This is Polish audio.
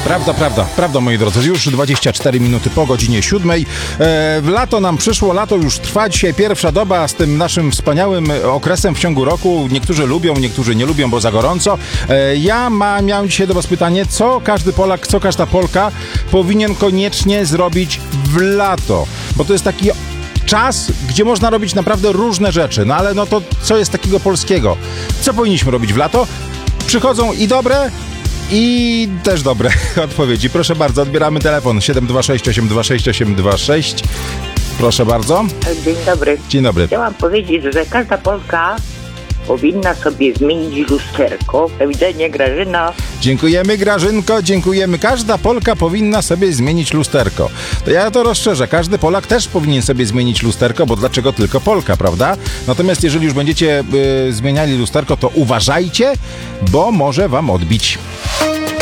Prawda, moi drodzy. Już 24 minuty po godzinie 7. Lato nam przyszło, lato już trwa. Dzisiaj pierwsza doba z tym naszym wspaniałym okresem w ciągu roku. Niektórzy lubią, niektórzy nie lubią, bo za gorąco. Ja miałem dzisiaj do was pytanie, co każdy Polak, co każda Polka powinien koniecznie zrobić w lato. Bo to jest taki czas, gdzie można robić naprawdę różne rzeczy. No ale no to co jest takiego polskiego? Co powinniśmy robić w lato? Przychodzą i dobre, i też dobre odpowiedzi. Proszę bardzo, odbieramy telefon 726 826 826. Proszę bardzo. Dzień dobry. Dzień dobry. Chciałam powiedzieć, że każda Polka powinna sobie zmienić lusterko. Do widzenia, Grażyna. Dziękujemy, Grażynko, dziękujemy. Każda Polka powinna sobie zmienić lusterko. To ja to rozszerzę. Każdy Polak też powinien sobie zmienić lusterko, bo dlaczego tylko Polka, prawda? Natomiast jeżeli już będziecie zmieniali lusterko, to uważajcie, bo może wam odbić.